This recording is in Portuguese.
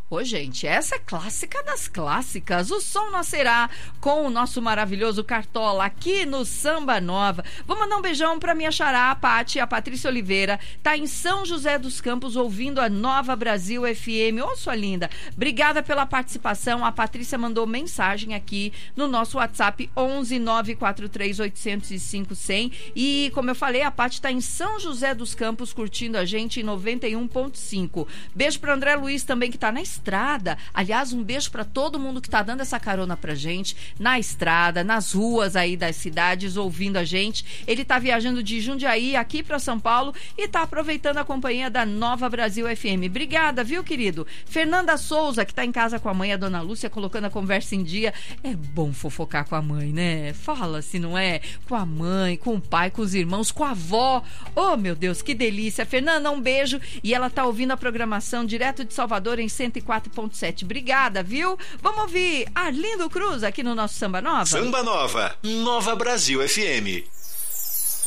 Ô, gente, essa é clássica das clássicas. O som nascerá com o nosso maravilhoso Cartola aqui no Samba Nova. Vou mandar um beijão pra minha xará, a Paty, a Patrícia Oliveira. Tá em São José dos Campos ouvindo a Nova Brasil FM. Ô, sua linda, obrigada pela participação. A Patrícia mandou mensagem aqui no nosso WhatsApp 11 943 805 100. E, como eu falei, a Paty tá em São José dos Campos curtindo a gente em 91.5. Beijo pra André Luiz também, que tá na estrada. Aliás, um beijo para todo mundo que tá dando essa carona pra gente na estrada, nas ruas aí das cidades, ouvindo a gente. Ele tá viajando de Jundiaí aqui para São Paulo e tá aproveitando a companhia da Nova Brasil FM. Obrigada, viu, querido? Fernanda Souza, que tá em casa com a mãe, a dona Lúcia, colocando a conversa em dia. É bom fofocar com a mãe, né? Fala se não é? Com a mãe, com o pai, com os irmãos, com a avó. Oh, meu Deus, que delícia. Fernanda, um beijo. E ela tá ouvindo a programação direto de Salvador em 104.7. Obrigada, viu? Vamos ouvir Arlindo Cruz aqui no nosso Samba Nova? Samba Nova, Nova Brasil FM.